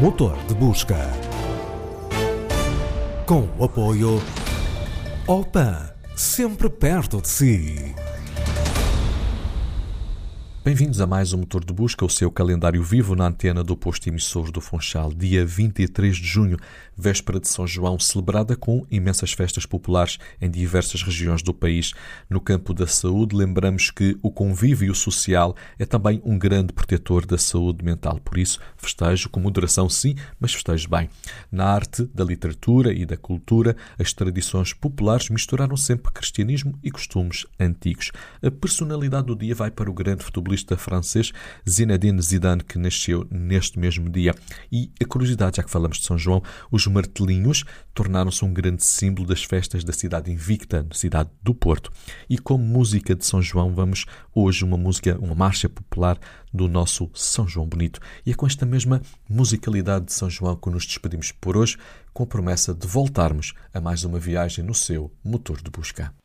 Motor de busca. Com o apoio Opan, sempre perto de si. Bem-vindos a mais um Motor de Busca, o seu calendário vivo na antena do posto emissor do Funchal, dia 23 de junho, véspera de São João, celebrada com imensas festas populares em diversas regiões do país. No campo da saúde, lembramos que o convívio social é também um grande protetor da saúde mental. Por isso, festejo com moderação, sim, mas festejo bem. Na arte, da literatura e da cultura, as tradições populares misturaram sempre cristianismo e costumes antigos. A personalidade do dia vai para o grande futebolista francês Zinedine Zidane, que nasceu neste mesmo dia. E a curiosidade, já que falamos de São João, os martelinhos tornaram-se um grande símbolo das festas da cidade invicta, na cidade do Porto. E como música de São João, vamos hoje uma marcha popular do nosso São João Bonito. E é com esta mesma musicalidade de São João que nos despedimos por hoje, com a promessa de voltarmos a mais uma viagem no seu Motor de Busca.